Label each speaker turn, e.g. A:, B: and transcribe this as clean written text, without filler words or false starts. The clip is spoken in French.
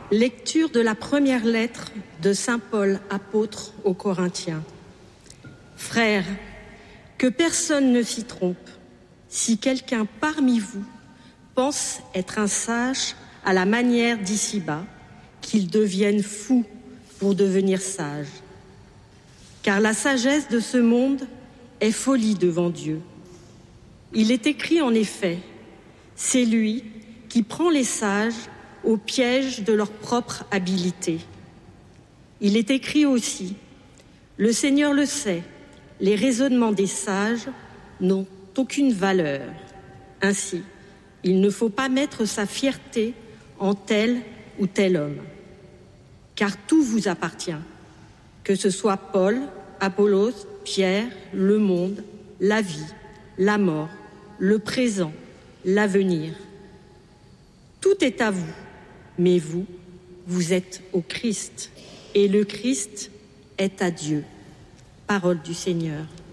A: Lecture de la première lettre de saint Paul, apôtre aux Corinthiens. Frères, que personne ne s'y trompe. Si quelqu'un parmi vous pense être un sage à la manière d'ici-bas, qu'il devienne fou pour devenir sage. Car la sagesse de ce monde est folie devant Dieu. Il est écrit en effet, c'est lui qui prend les sages au piège de leur propre habileté. Il est écrit aussi, le Seigneur le sait, les raisonnements des sages n'ont aucune valeur. Ainsi, il ne faut pas mettre sa fierté en tel ou tel homme. Car tout vous appartient, que ce soit Paul, Apollos, Pierre, le monde, la vie, la mort, le présent, l'avenir. Tout est à vous, mais vous, vous êtes au Christ, et le Christ est à Dieu. Parole du Seigneur.